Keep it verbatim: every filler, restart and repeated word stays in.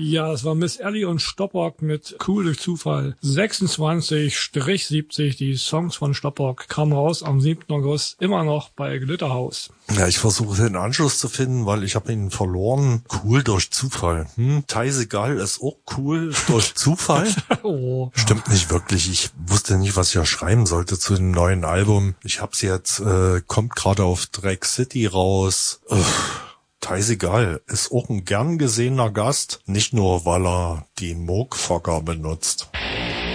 Ja, es war Miss Ellie und Stoppock mit Cool durch Zufall. sechsundzwanzig siebzig, die Songs von Stoppock kamen raus am siebten August, immer noch bei Glitterhouse. Ja, ich versuche den Anschluss zu finden, weil ich habe ihn verloren. Cool durch Zufall. Hm, Teisegal ist auch cool durch Zufall. Oh. Stimmt nicht wirklich. Ich wusste nicht, was ich ja schreiben sollte zu dem neuen Album. Ich hab's jetzt, äh, kommt gerade auf Drag City raus. Uff. Teisegal ist auch ein gern gesehener Gast, nicht nur, weil er die Moogfucker benutzt.